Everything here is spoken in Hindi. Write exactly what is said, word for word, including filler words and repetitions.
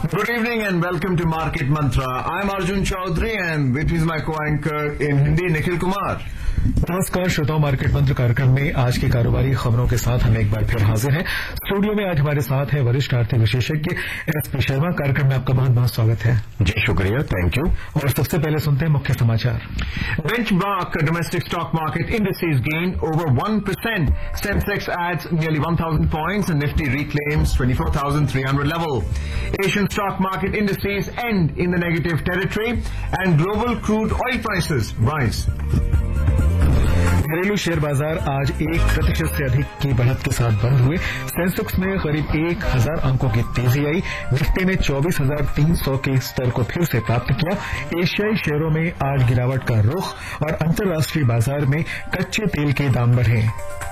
Good evening and welcome to Market Mantra. I am Arjun Chaudhary and with me is my co-anchor in Hindi, Nikhil Kumar. नमस्कार श्रोताओं, मार्केट मंत्र कार्यक्रम में आज की कारोबारी खबरों के साथ हम एक बार फिर हाजिर हैं। स्टूडियो में आज हमारे साथ है वरिष्ठ आर्थिक विशेषज्ञ एस पी शर्मा। कार्यक्रम में आपका बहुत बहुत स्वागत है। जी शुक्रिया, थैंक यू। और सबसे पहले सुनते हैं मुख्य समाचार। Benchmark domestic stock market indices gained over one percent. Sensex adds nearly one thousand points and Nifty reclaims twenty-four thousand three hundred level. Asian stock market indices end in the negative territory and global crude oil prices rise. घरेलू शेयर बाजार आज एक प्रतिशत से अधिक की बढ़त के साथ बंद हुए। सेंसेक्स में करीब एक हजार अंकों की तेजी आई। निफ्टी ने चौबीस हजार तीन सौ के स्तर को फिर से प्राप्त किया। एशियाई शेयरों में आज गिरावट का रुख और अंतर्राष्ट्रीय बाजार में कच्चे तेल के दाम बढ़े।